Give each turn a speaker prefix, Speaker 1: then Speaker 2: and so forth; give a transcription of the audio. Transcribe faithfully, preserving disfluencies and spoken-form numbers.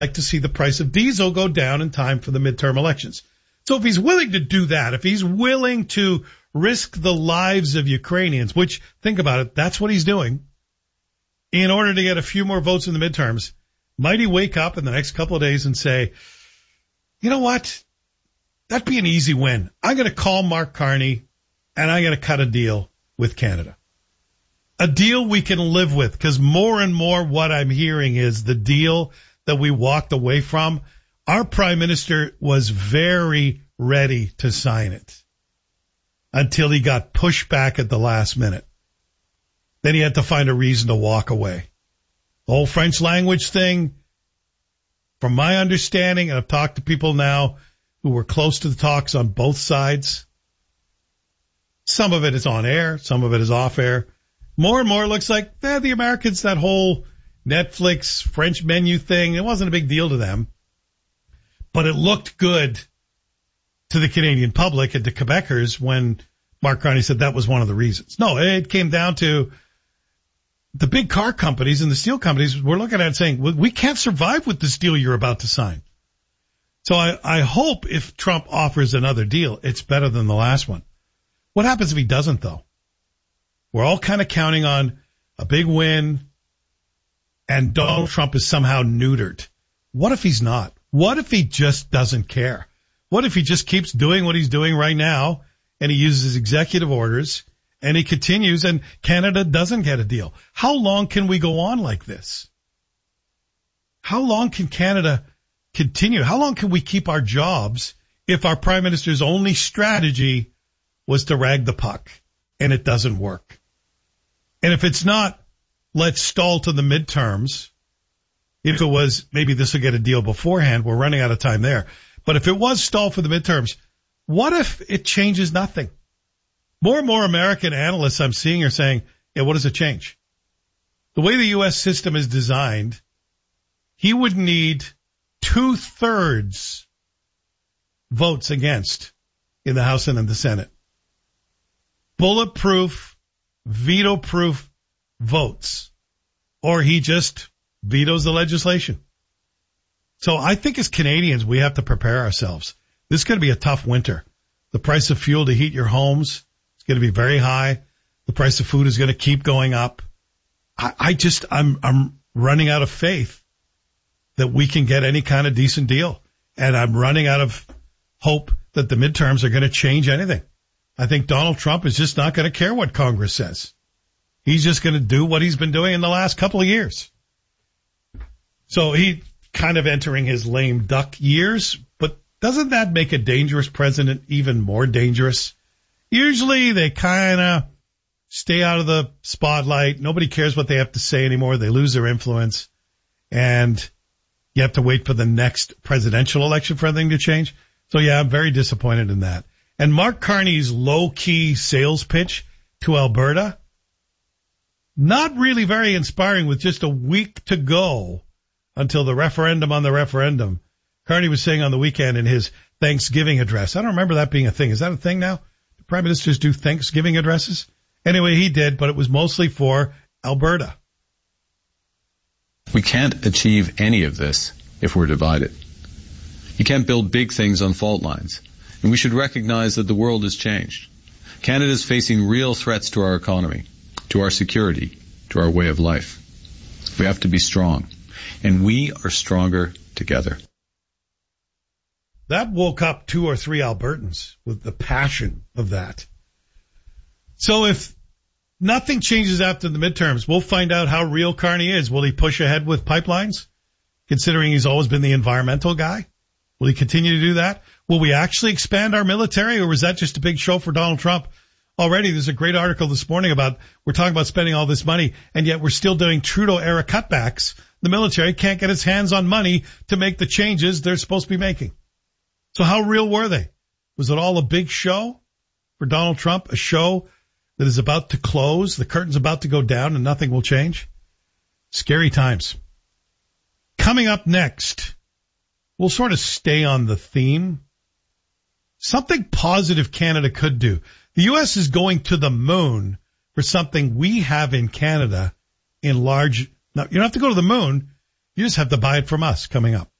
Speaker 1: like to see the price of diesel go down in time for the midterm elections. So if he's willing to do that, if he's willing to risk the lives of Ukrainians, which, think about it, that's what he's doing, in order to get a few more votes in the midterms, might he wake up in the next couple of days and say, you know what? That'd be an easy win. I'm going to call Mark Carney and I'm going to cut a deal with Canada. A deal we can live with, because more and more what I'm hearing is the deal that we walked away from. Our prime minister was very ready to sign it until he got pushed back at the last minute. Then he had to find a reason to walk away. The whole French language thing, from my understanding, and I've talked to people now who were close to the talks on both sides, some of it is on air, some of it is off air. More and more it looks like eh, the Americans, that whole Netflix French menu thing, it wasn't a big deal to them. But it looked good to the Canadian public and to Quebecers when Mark Carney said that was one of the reasons. No, it came down to the big car companies and the steel companies were looking at it saying, well, we can't survive with this deal you're about to sign. So I, I hope if Trump offers another deal, it's better than the last one. What happens if he doesn't, though? We're all kind of counting on a big win and Donald Trump is somehow neutered. What if he's not? What if he just doesn't care? What if he just keeps doing what he's doing right now and he uses executive orders and he continues and Canada doesn't get a deal? How long can we go on like this? How long can Canada continue? How long can we keep our jobs if our prime minister's only strategy was to rag the puck and it doesn't work? And if it's not, let's stall to the midterms. If it was, maybe this will get a deal beforehand. We're running out of time there. But if it was stall for the midterms, what if it changes nothing? More and more American analysts I'm seeing are saying, yeah, what does it change? The way the U S system is designed, he would need two-thirds votes against in the House and in the Senate. Bulletproof, veto-proof votes. Or he just vetoes the legislation. So I think as Canadians, we have to prepare ourselves. This is going to be a tough winter. The price of fuel to heat your homes is going to be very high. The price of food is going to keep going up. I, I just, I'm, I'm running out of faith that we can get any kind of decent deal. And I'm running out of hope that the midterms are going to change anything. I think Donald Trump is just not going to care what Congress says. He's just going to do what he's been doing in the last couple of years. So he kind of entering his lame duck years, but doesn't that make a dangerous president even more dangerous? Usually they kind of stay out of the spotlight. Nobody cares what they have to say anymore. They lose their influence, and you have to wait for the next presidential election for everything to change. So yeah, I'm very disappointed in that. And Mark Carney's low-key sales pitch to Alberta, not really very inspiring with just a week to go until the referendum on the referendum. Carney was saying on the weekend in his Thanksgiving address. I don't remember that being a thing. Is that a thing now? Do prime ministers do Thanksgiving addresses? Anyway, he did, but it was mostly for Alberta.
Speaker 2: We can't achieve any of this if we're divided. You can't build big things on fault lines. And we should recognize that the world has changed. Canada is facing real threats to our economy, to our security, to our way of life. We have to be strong. And we are stronger together.
Speaker 1: That woke up two or three Albertans with the passion of that. So if nothing changes after the midterms, we'll find out how real Carney is. Will he push ahead with pipelines, considering he's always been the environmental guy? Will he continue to do that? Will we actually expand our military, or was that just a big show for Donald Trump? Already, there's a great article this morning about, we're talking about spending all this money, and yet we're still doing Trudeau-era cutbacks. The military can't get its hands on money to make the changes they're supposed to be making. So how real were they? Was it all a big show for Donald Trump, a show that is about to close, the curtain's about to go down, and nothing will change? Scary times. Coming up next, we'll sort of stay on the theme. Something positive Canada could do. The U S is going to the moon for something we have in Canada in large. Now, you don't have to go to the moon. You just have to buy it from us coming up.